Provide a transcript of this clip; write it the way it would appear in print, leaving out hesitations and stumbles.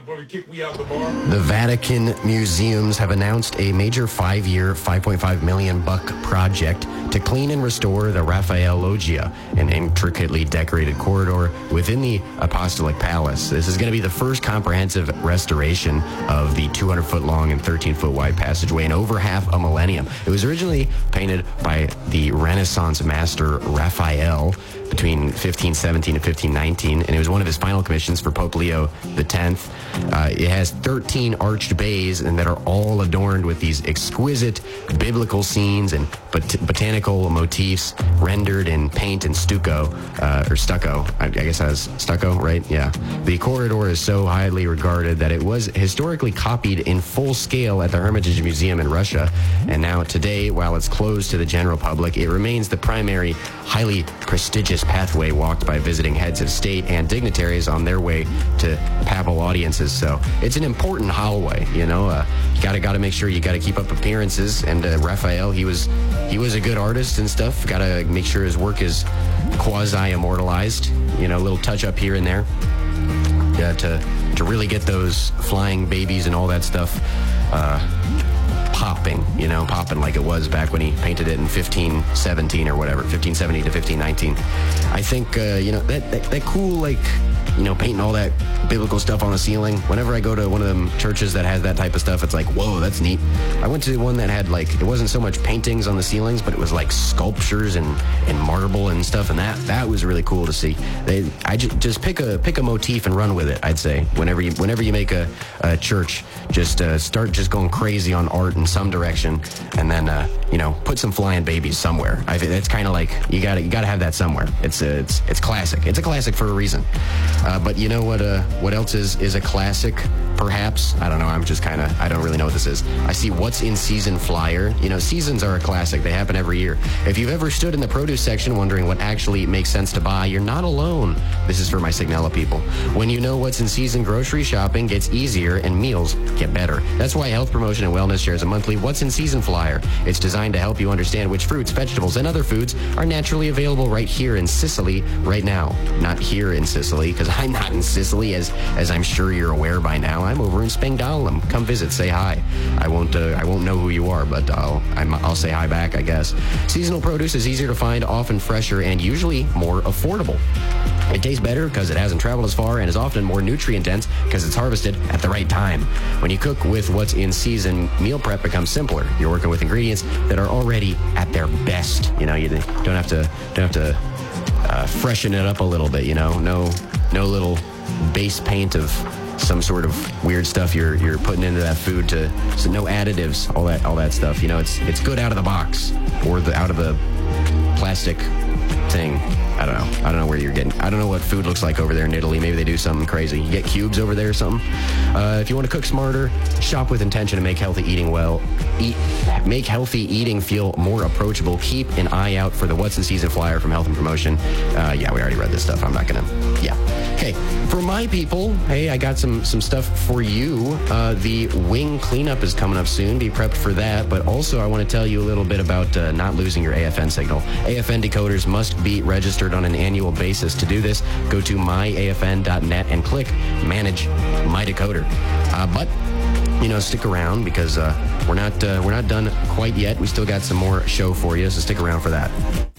The Vatican museums have announced a major 5-year, $5.5 million project to clean and restore the Raphael Loggia, an intricately decorated corridor within the Apostolic Palace. This is going to be the first comprehensive restoration of the 200-foot long and 13-foot wide passageway in over half a millennium. It was originally painted by the Renaissance master Raphael between 1517 and 1519, and it was one of his final commissions for Pope Leo X. It has 13 arched bays and that are all adorned with these exquisite biblical scenes and botanical motifs rendered in paint and stucco. I guess that's stucco, right? Yeah. The corridor is so highly regarded that it was historically copied in full scale at the Hermitage Museum in Russia, and now today, while it's closed to the general public, it remains the primary, highly prestigious pathway walked by visiting heads of state and dignitaries on their way to papal audiences. So it's an important hallway, you know. You gotta make sure you gotta keep up appearances. And Raphael, he was a good artist and stuff. Gotta make sure his work is quasi immortalized. You know, a little touch up here and there. Yeah, to really get those flying babies and all that stuff popping like it was back when he painted it in 1517 or whatever, 1570 to 1519. I think, that cool, like, painting all that biblical stuff on the ceiling. Whenever I go to one of them churches that has that type of stuff, it's like, whoa, that's neat. I went to one that had, like, it wasn't so much paintings on the ceilings, but it was like sculptures and marble and stuff, and that was really cool to see. I just pick a motif and run with it, I'd say. Whenever you make a church, just start just going crazy on art in some direction, and then put some flying babies somewhere. It's kind of like you gotta have that somewhere. It's classic. It's a classic for a reason. But you know what else is a classic, perhaps? I don't know. I don't really know what this is. I see what's in season flyer. Seasons are a classic. They happen every year. If you've ever stood in the produce section wondering what actually makes sense to buy, you're not alone. This is for my Signella people. When you know what's in season, grocery shopping gets easier and meals get better. That's why Health Promotion and Wellness shares a monthly What's in Season flyer. It's designed to help you understand which fruits, vegetables, and other foods are naturally available right here in Sicily right now. Not here in Sicily, because I'm not in Sicily, as I'm sure you're aware by now. I'm over in Spangdahlem. Come visit, say hi. I won't know who you are, but I'll say hi back, I guess. Seasonal produce is easier to find, often fresher, and usually more affordable. It tastes better because it hasn't traveled as far and is often more nutrient-dense because it's harvested at the right time. When you cook with what's in season, meal prep becomes simpler. You're working with ingredients that are already at their best. You don't have to freshen it up a little bit. No little base paint of some sort of weird stuff you're putting into that food. So no additives, all that stuff. It's good out of the box or out of the plastic thing. I don't know where you're getting. I don't know what food looks like over there in Italy. Maybe they do something crazy. You get cubes over there or something. If you want to cook smarter, shop with intention to make healthy eating make healthy eating feel more approachable. Keep an eye out for the What's in Season flyer from Health and Promotion. We already read this stuff. I'm not gonna. Yeah. Okay. For my people, hey, I got some stuff for you. The wing cleanup is coming up soon. Be prepped for that. But also, I want to tell you a little bit about not losing your AFN signal. AFN decoders must be registered on an annual basis. To do this, go to myafn.net and click Manage My Decoder. But stick around because we're not done quite yet. We still got some more show for you, so stick around for that.